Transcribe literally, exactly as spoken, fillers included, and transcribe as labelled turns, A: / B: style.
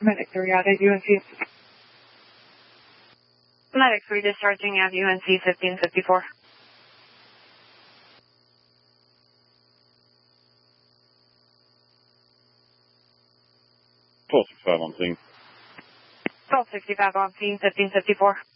A: Medic three out at U N C.
B: Medic three discharging at U N C fifteen fifty-four.
C: twelve sixty-five on scene.
B: twelve sixty-five on scene, fifteen fifty-four.